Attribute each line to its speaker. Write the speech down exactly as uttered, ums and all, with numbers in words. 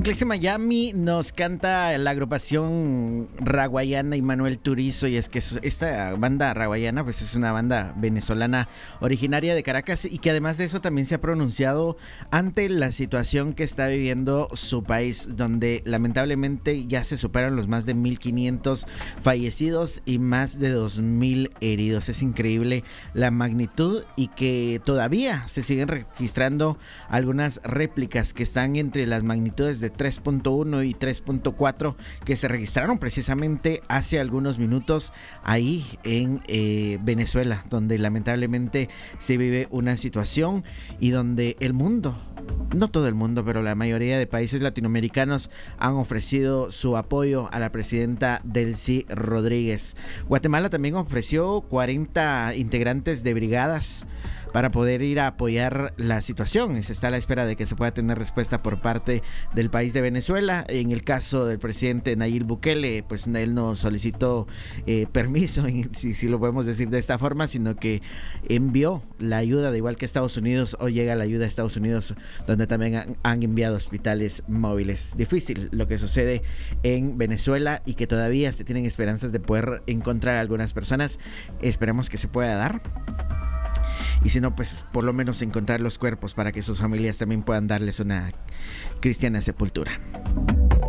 Speaker 1: Clase Miami nos canta la agrupación raguayana y Manuel Turizo, y es que esta banda raguayana pues es una banda venezolana originaria de Caracas y que además de eso también se ha pronunciado ante la situación que está viviendo su país, donde lamentablemente ya se superan los más de mil quinientos fallecidos y más de dos mil heridos. Es increíble la magnitud y que todavía se siguen registrando algunas réplicas que están entre las magnitudes de tres punto uno y tres punto cuatro que se registraron precisamente hace algunos minutos ahí en eh, Venezuela, donde lamentablemente se vive una situación y donde el mundo, no todo el mundo, pero la mayoría de países latinoamericanos han ofrecido su apoyo a la presidenta Delcy Rodríguez. Guatemala también ofreció cuarenta integrantes de brigadas para poder ir a apoyar la situación. Se está a la espera de que se pueda tener respuesta por parte del país de Venezuela. En el caso del presidente Nayib Bukele, pues él no solicitó eh, permiso, si, si lo podemos decir de esta forma, sino que envió la ayuda, de igual que Estados Unidos, o llega la ayuda a Estados Unidos, donde también han, han enviado hospitales móviles. Difícil lo que sucede en Venezuela y que todavía se tienen esperanzas de poder encontrar a algunas personas. Esperemos que se pueda dar. Y si no, pues por lo menos encontrar los cuerpos para que sus familias también puedan darles una cristiana sepultura.